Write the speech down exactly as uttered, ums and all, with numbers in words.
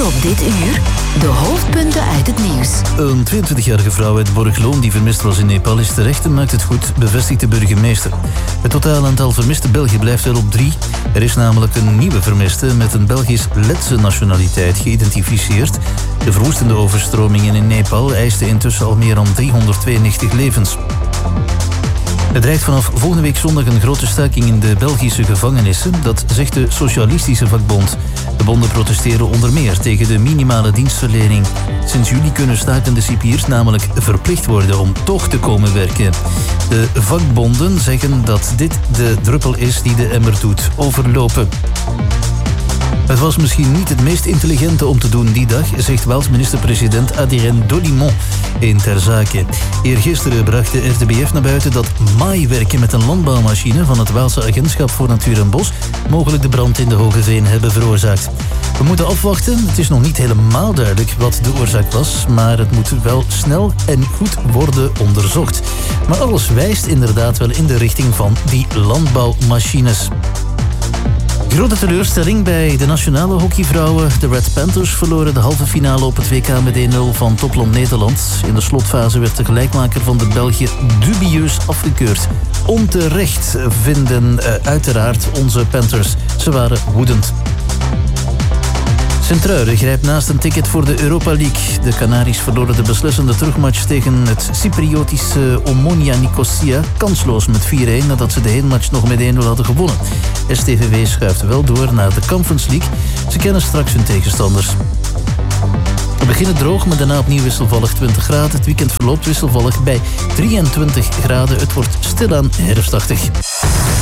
Voor op dit uur de hoofdpunten uit het nieuws. Een tweeëntwintigjarige vrouw uit Borgloon die vermist was in Nepal is terecht en maakt het goed, bevestigt de burgemeester. Het totaal aantal vermiste Belgen blijft wel op drie. Er is namelijk een nieuwe vermiste met een Belgisch-Letse nationaliteit geïdentificeerd. De verwoestende overstromingen in Nepal eisten intussen al meer dan driehonderdtweeënnegentig levens. Er dreigt vanaf volgende week zondag een grote staking in de Belgische gevangenissen. Dat zegt de Socialistische Vakbond. De bonden protesteren onder meer tegen de minimale dienstverlening. Sinds juli kunnen stakende cipiers namelijk verplicht worden om toch te komen werken. De vakbonden zeggen dat dit de druppel is die de emmer doet overlopen. Het was misschien niet het meest intelligente om te doen die dag, zegt Waals minister-president Adrien Dolimon in Ter Zake. Eergisteren bracht de R T B F naar buiten dat maaiwerken met een landbouwmachine van het Waalse Agentschap voor Natuur en Bos mogelijk de brand in de Hoge Veen hebben veroorzaakt. We moeten afwachten. Het is nog niet helemaal duidelijk wat de oorzaak was, maar het moet wel snel en goed worden onderzocht. Maar alles wijst inderdaad wel in de richting van die landbouwmachines. Grote teleurstelling bij de nationale hockeyvrouwen. De Red Panthers verloren de halve finale op het W K met één nul van topland Nederland. In de slotfase werd de gelijkmaker van de Belgen dubieus afgekeurd. Onterecht vinden uh, uiteraard onze Panthers. Ze waren woedend. Sint-Truiden grijpt naast een ticket voor de Europa League. De Canaries verloren de beslissende terugmatch tegen het Cypriotische Omonia Nicosia kansloos met vier-een nadat ze de heenmatch nog met één nul hadden gewonnen. S T V W schuift wel door naar de Conference League. Ze kennen straks hun tegenstanders. We beginnen droog, maar daarna opnieuw wisselvallig twintig graden. Het weekend verloopt wisselvallig bij drieëntwintig graden. Het wordt stilaan herfstachtig.